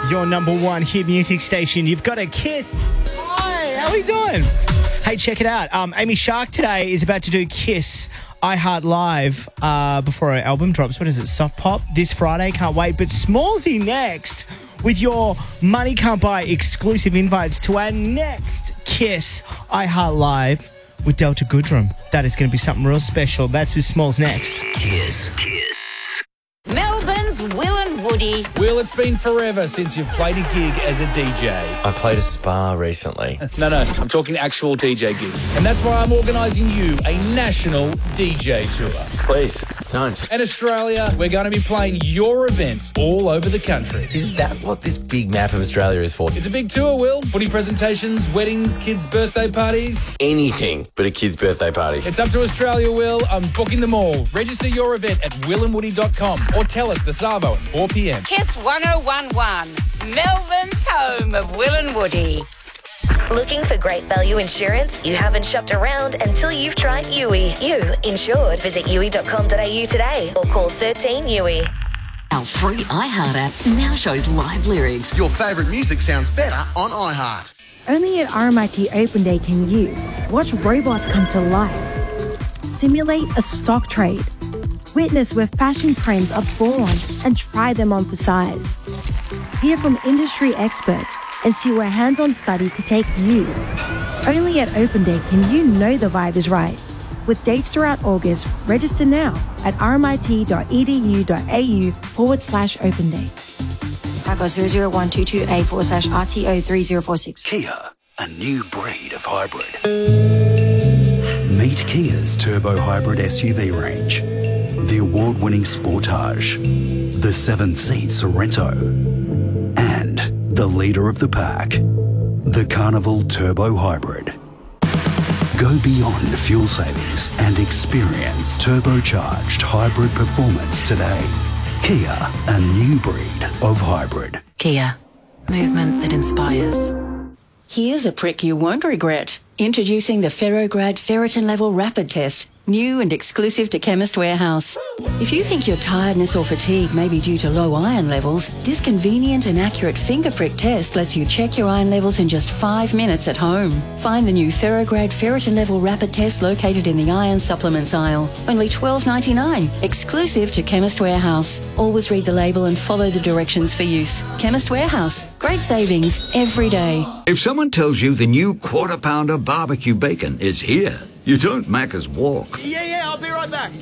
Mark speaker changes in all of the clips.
Speaker 1: your number one hit music station. You've got a Kiss. Hi, how are we doing? Hey, check it out. Amy Shark today is about to do Kiss I Heart Live before her album drops. What is it, Soft Pop? This Friday, can't wait. But Smallsy next with your Money Can't Buy exclusive invites to our next Kiss I Heart Live with Delta Goodrem. That is going to be something real special. That's with Smalls next.
Speaker 2: Kiss.
Speaker 3: Melbourne's Will and Woody.
Speaker 4: Will, it's been forever since you've played a gig as a DJ.
Speaker 5: I played a spa recently.
Speaker 4: No, I'm talking actual DJ gigs. And that's why I'm organising you a national DJ tour.
Speaker 5: Please, don't.
Speaker 4: In Australia, we're going to be playing your events all over the country.
Speaker 5: Is that what this big map of Australia is for?
Speaker 4: It's a big tour, Will. Footy presentations, weddings, kids' birthday parties.
Speaker 5: Anything but a kid's birthday party.
Speaker 4: It's up to Australia, Will. I'm booking them all. Register your event at willandwoody.com or tell us the Savo at 4 p.m.
Speaker 3: Kiss 1011, Melbourne's home of Will and Woody.
Speaker 6: Looking for great value insurance? You haven't shopped around until you've tried Yui. You insured. Visit yui.com.au today or call 13 Yui.
Speaker 7: Our free iHeart app now shows live lyrics.
Speaker 8: Your favourite music sounds better on iHeart.
Speaker 9: Only at RMIT Open Day can you watch robots come to life, simulate a stock trade, witness where fashion trends are born and try them on for size. Hear from industry experts and see where hands-on study could take you. Only at Open Day can you know the vibe is right. With dates throughout August, register now at rmit.edu.au/Open Day.
Speaker 10: Typo 00122A/RTO3046.
Speaker 8: Kia, a new breed of hybrid. Meet Kia's turbo hybrid SUV range. The award-winning Sportage, the 7-seat Sorento, and the leader of the pack, the Carnival Turbo Hybrid. Go beyond fuel savings and experience turbocharged hybrid performance today. Kia, a new breed of hybrid.
Speaker 7: Kia, movement that inspires.
Speaker 10: Here's a prick you won't regret. Introducing the Ferrograd Ferritin Level Rapid Test. New and exclusive to Chemist Warehouse. If you think your tiredness or fatigue may be due to low iron levels, this convenient and accurate finger prick test lets you check your iron levels in just 5 minutes at home. Find the new Ferrograd Ferritin Level Rapid Test located in the iron supplements aisle. Only $12.99, exclusive to Chemist Warehouse. Always read the label and follow the directions for use. Chemist Warehouse. Great savings every day.
Speaker 11: If someone tells you the new Quarter Pounder barbecue bacon is here, you don't Macca's walk.
Speaker 8: Yeah, I'll be right back.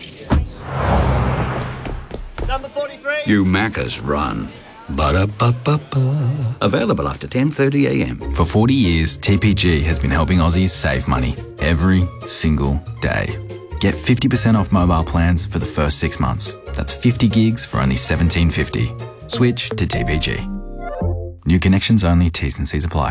Speaker 12: Number 43.
Speaker 11: You Macca's run. Ba-da-ba-ba-ba. Available after 10:30 a.m.
Speaker 13: For 40 years, TPG has been helping Aussies save money every single day. Get 50% off mobile plans for the first 6 months. That's 50 gigs for only $17.50. Switch to TPG. New connections only, T's and C's apply.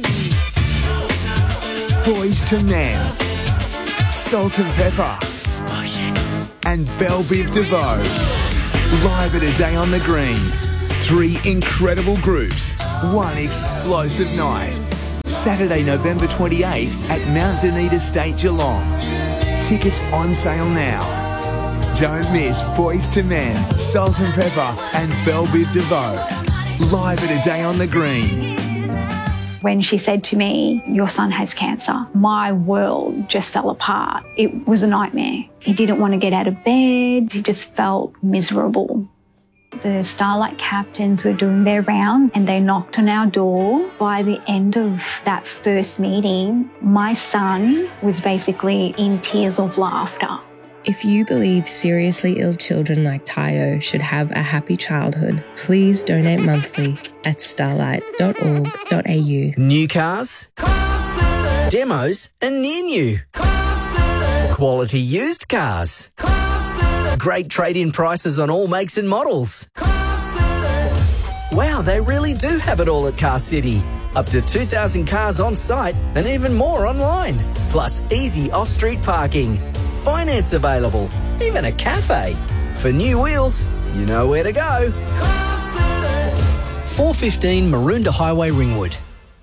Speaker 14: Boys to Men, Salt and Pepper, and Belle Biv DeVoe. Live at A Day on the Green. 3 incredible groups, 1 explosive night. Saturday, November 28 at Mount Dunedin Estate, Geelong. Tickets on sale now. Don't miss Boys to Men, Salt and Pepper, and Belle Biv DeVoe. Live at A Day on the Green.
Speaker 15: When she said to me, "Your son has cancer," my world just fell apart. It was a nightmare. He didn't want to get out of bed. He just felt miserable. The Starlight captains were doing their round and they knocked on our door. By the end of that first meeting, my son was basically in tears of laughter.
Speaker 16: If you believe seriously ill children like Tayo should have a happy childhood, please donate monthly at starlight.org.au.
Speaker 17: New cars, demos and near new. Quality used cars. Great trade-in prices on all makes and models. Wow, they really do have it all at Car City. Up to 2,000 cars on site and even more online. Plus easy off-street parking. Finance available, even a cafe. For new wheels, you know where to go. 415 Maroondah Highway, Ringwood.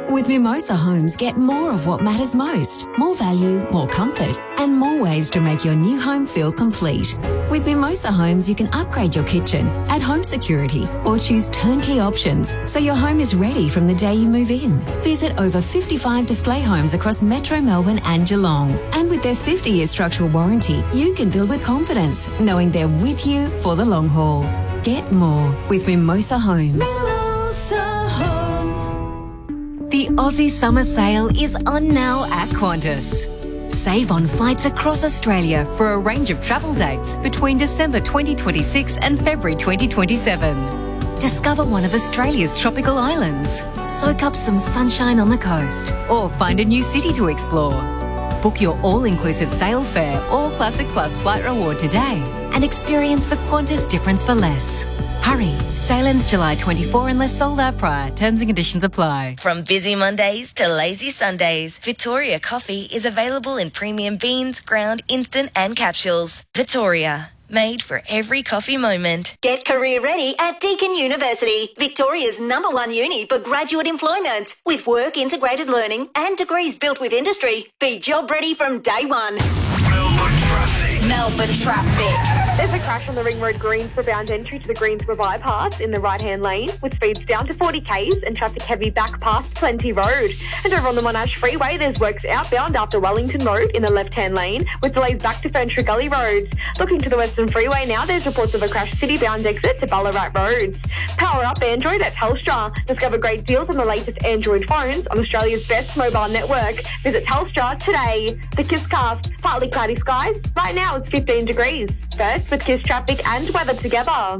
Speaker 7: With Mimosa Homes, get more of what matters most. More value, more comfort, and more ways to make your new home feel complete. With Mimosa Homes, you can upgrade your kitchen, add home security, or choose turnkey options so your home is ready from the day you move in. Visit over 55 display homes across Metro Melbourne and Geelong. And with their 50-year structural warranty, you can build with confidence, knowing they're with you for the long haul. Get more with Mimosa Homes.
Speaker 2: Mimosa Homes.
Speaker 12: The Aussie Summer Sale is on now at Qantas. Save on flights across Australia for a range of travel dates between December 2026 and February 2027. Discover one of Australia's tropical islands, soak up some sunshine on the coast, or find a new city to explore. Book your all-inclusive sail fare or Classic Plus flight reward today and experience the Qantas difference for less. Hurry, sale ends July 24 unless sold out prior. Terms and conditions apply.
Speaker 6: From busy Mondays to lazy Sundays, Victoria Coffee is available in premium beans, ground, instant and capsules. Victoria, made for every coffee moment.
Speaker 18: Get career ready at Deakin University, Victoria's #1 uni for graduate employment. With work integrated learning and degrees built with industry, be job ready from day one.
Speaker 2: Melbourne traffic.
Speaker 19: There's a crash on the Ring Road Greensborough bound entry to the Greensborough bypass in the right-hand lane with speeds down to 40 k's and traffic heavy back past Plenty Road. And over on the Monash Freeway, there's works outbound after Wellington Road in the left-hand lane with delays back to Ferntree Gully Roads. Looking to the Western Freeway now, there's reports of a crash city-bound exit to Ballarat Roads. Power up Android at Telstra. Discover great deals on the latest Android phones on Australia's best mobile network. Visit Telstra today. The Kisscast, partly cloudy skies. Right now it's 15 degrees. First with Kiss traffic and weather together.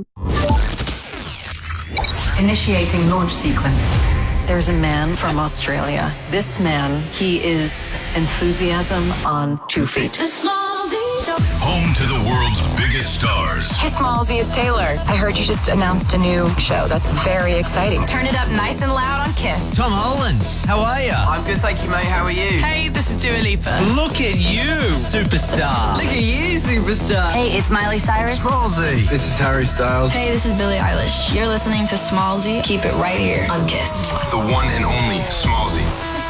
Speaker 20: Initiating launch sequence. There's a man from Australia. This man, he is enthusiasm on 2 feet.
Speaker 21: Home to the world's biggest stars.
Speaker 22: Hey, Smallsy, it's Taylor. I heard you just announced a new show. That's very exciting. Turn it up nice and loud on Kiss.
Speaker 23: Tom Hollands, how are you?
Speaker 22: I'm good, thank you, mate. How are you? Hey, this is Dua Lipa.
Speaker 23: Look at you, superstar.
Speaker 22: Look at you, superstar.
Speaker 24: Hey, it's Miley Cyrus.
Speaker 23: Smallsy.
Speaker 25: This is Harry Styles.
Speaker 22: Hey, this is Billie Eilish. You're listening to Smallsy. Keep it right here on Kiss.
Speaker 21: The one and only Smallsy.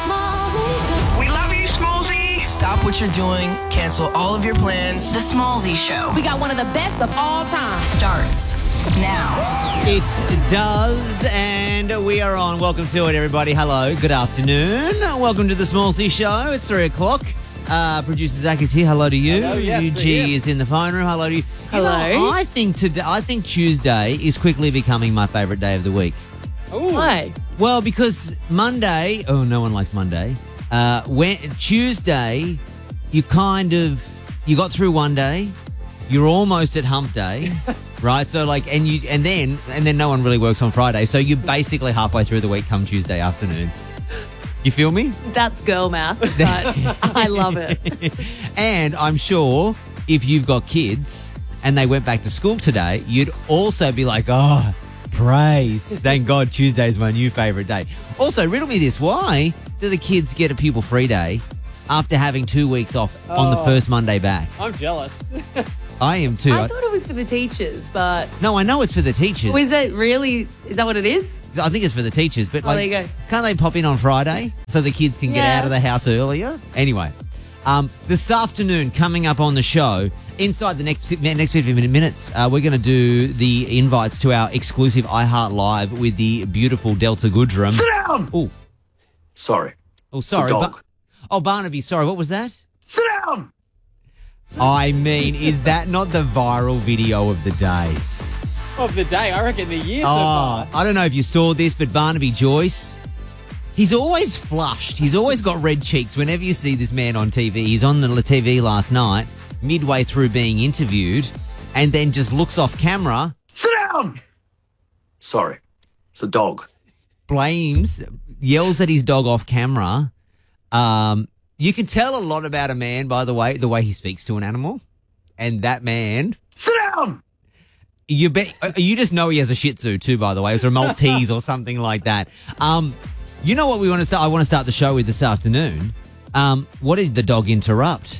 Speaker 22: We love you, Smallsy.
Speaker 23: Stop what you're doing. Cancel all of your plans.
Speaker 22: The Smallsy Show.
Speaker 24: We got one of the best of all time.
Speaker 22: Starts now.
Speaker 26: It does, and we are on. Welcome to it, everybody. Hello, good afternoon. Welcome to the Smallsy Show. It's 3 o'clock. Producer Zach is here. Hello to you.
Speaker 1: Hello, yes,
Speaker 26: UG is in the phone room. Hello to you.
Speaker 1: Hello.
Speaker 26: You know, I think Tuesday is quickly becoming my favourite day of the week.
Speaker 1: Why?
Speaker 26: Well, because Monday. Oh, no one likes Monday. When Tuesday, you got through one day. You're almost at hump day, right? So and then no one really works on Friday. So you're basically halfway through the week come Tuesday afternoon. You feel me?
Speaker 1: That's girl math, but I love it.
Speaker 26: And I'm sure if you've got kids and they went back to school today, you'd also be like, oh, praise. Thank God Tuesday's my new favourite day. Also, riddle me this. Why do the kids get a pupil-free day after having 2 weeks off on the first Monday back?
Speaker 1: I'm jealous.
Speaker 26: I am too.
Speaker 1: I thought it was for the teachers, but...
Speaker 26: No, I know it's for the teachers.
Speaker 1: Is that what it is?
Speaker 26: I think it's for the teachers, but
Speaker 1: there you go.
Speaker 26: Can't they pop in on Friday so the kids can get out of the house earlier? Anyway, this afternoon coming up on the show, inside the next 15 minutes, we're going to do the invites to our exclusive iHeart Live with the beautiful Delta Goodrum.
Speaker 25: Sit down!
Speaker 26: Oh.
Speaker 25: Sorry.
Speaker 26: Oh, sorry.
Speaker 25: It's a dog.
Speaker 26: Barnaby, sorry, what was that?
Speaker 25: Sit down!
Speaker 26: I mean, is that not the viral video of the day?
Speaker 1: Of the day, I reckon the year so far.
Speaker 26: I don't know if you saw this, but Barnaby Joyce, he's always flushed. He's always got red cheeks whenever you see this man on TV. He's on the TV last night, midway through being interviewed, and then just looks off camera.
Speaker 25: Sit down! Sorry, it's a dog.
Speaker 26: Yells at his dog off camera. You can tell a lot about a man by the way he speaks to an animal. And that man...
Speaker 25: Sit down!
Speaker 26: You just know he has a Shih Tzu too, by the way, or a Maltese or something like that. You know what we want to start? I want to start the show with this afternoon. What did the dog interrupt?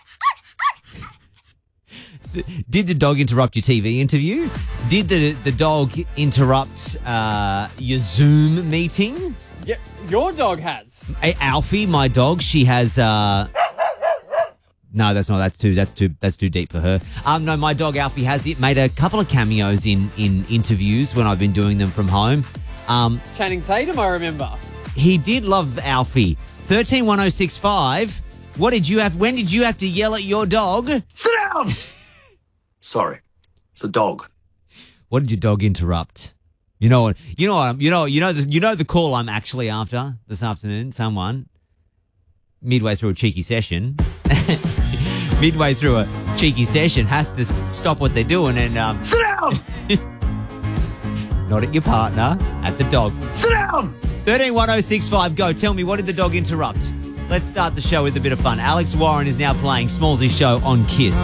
Speaker 26: Did the dog interrupt your TV interview? Did the dog interrupt your Zoom meeting?
Speaker 3: your dog has.
Speaker 26: Alfie, my dog, she has. No, that's not. That's too deep for her. No, my dog Alfie has made a couple of cameos in interviews when I've been doing them from home.
Speaker 3: Channing Tatum, I remember.
Speaker 26: He did love Alfie. 131065. What did you have? When did you have to yell at your dog?
Speaker 25: Sit down! Sorry. It's a dog.
Speaker 26: What did your dog interrupt? You know the call I'm actually after this afternoon. Someone midway through a cheeky session has to stop what they're doing and
Speaker 25: sit down.
Speaker 26: Not at your partner, at the dog.
Speaker 25: Sit down.
Speaker 26: 131065. Go. Tell me, what did the dog interrupt? Let's start the show with a bit of fun. Alex Warren is now playing Smallsy's show on Kiss.